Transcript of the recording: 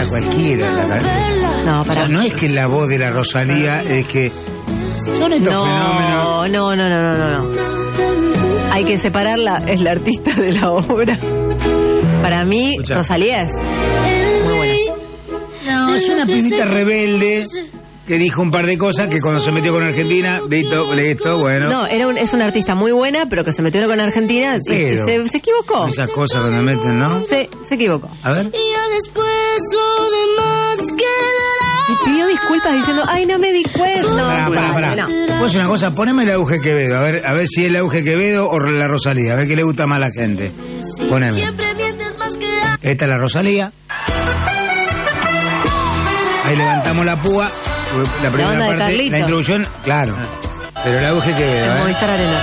para cualquiera. No, O sea, no es que la voz de la Rosalía, es que son estos fenómenos. No. Hay que separarla, es la artista de la obra. Para mí, Escuchá. Rosalía es muy buena. No, es una pibita rebelde que dijo un par de cosas que cuando se metió con Argentina, listo, bueno. No, es una artista muy buena, pero que se metió con Argentina y Pero se equivocó. esas cosas cuando meten, ¿no? Se equivocó. A ver. Y pidió disculpas diciendo, ay, no me di cuenta. No, Pará. no. Pues una cosa, poneme la Auge Quevedo, a ver si es la Auge Quevedo o la Rosalía, a ver qué le gusta más a la gente. Poneme. Esta es la Rosalía. Ahí levantamos la púa. La primera onda de parte, Carlito. la introducción, claro. Pero la Auge Quevedo, En Movistar Arena.